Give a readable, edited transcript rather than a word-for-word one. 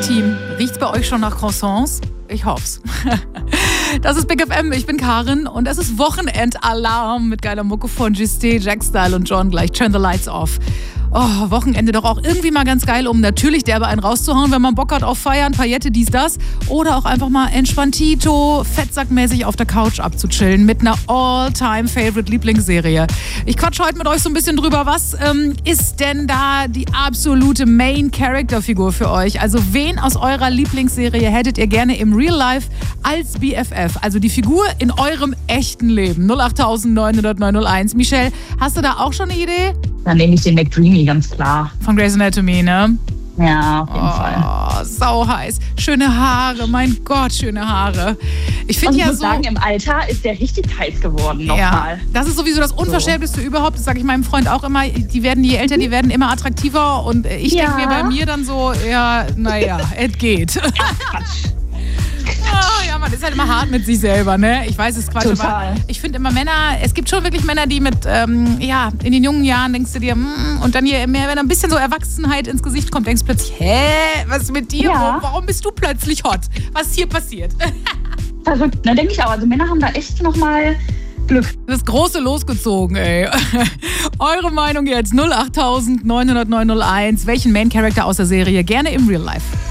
Team. Riecht's bei euch schon nach Croissants? Ich hoff's. Das ist Big FM, ich bin Karin und es ist Wochenendalarm mit geiler Mucke von Juste, Jackstyle und John gleich. Turn the lights off. Oh, Wochenende doch auch irgendwie mal ganz geil, um natürlich derbe einen rauszuhauen, wenn man Bock hat auf Feiern, Paillette, dies, das. Oder auch einfach mal entspanntito, fettsackmäßig auf der Couch abzuchillen mit einer All-Time-Favorite-Lieblingsserie. Ich quatsch heute mit euch so ein bisschen drüber, was ist denn da die absolute Main-Character-Figur für euch? Also wen aus eurer Lieblingsserie hättet ihr gerne im Real Life als BFF? Also die Figur in eurem echten Leben. 08000 901. Michelle, hast du da auch schon eine Idee? Dann nehme ich den McDreamy, ganz klar. Von Grey's Anatomy, ne? Ja, auf jeden Fall. Sau heiß. Schöne Haare, mein Gott, schöne Haare. Ich finde ich ja muss sagen, im Alter ist der richtig heiß geworden nochmal. Ja, das ist sowieso das Unverschämteste überhaupt. Das sage ich meinem Freund auch immer. Die werden, je älter die werden, immer attraktiver. Und ich denke mir bei mir dann so, ja, naja, es geht. Ja, man ist halt immer hart mit sich selber, ne? Ich weiß, es ist Quatsch, Total. aber ich finde immer Männer, es gibt schon wirklich Männer, die mit, in den jungen Jahren denkst du dir, und dann je mehr, wenn ein bisschen so Erwachsenheit ins Gesicht kommt, denkst du plötzlich, was ist mit dir? Ja. Warum bist du plötzlich hot? Was ist hier passiert? Verrückt, ne? Denke ich auch. Also Männer haben da echt nochmal Glück. Das Große losgezogen, ey. Eure Meinung jetzt, 08000 900 901. Welchen Main-Character aus der Serie gerne im Real Life?